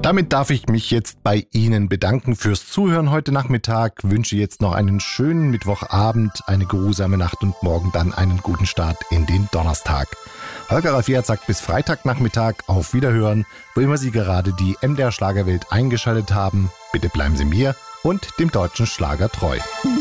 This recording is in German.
Damit darf ich mich jetzt bei Ihnen bedanken fürs Zuhören heute Nachmittag. Wünsche jetzt noch einen schönen Mittwochabend, eine geruhsame Nacht und morgen dann einen guten Start in den Donnerstag. Holger Raffierz sagt bis Freitagnachmittag auf Wiederhören, wo immer Sie gerade die MDR Schlagerwelt eingeschaltet haben. Bitte bleiben Sie mir und dem deutschen Schlager treu.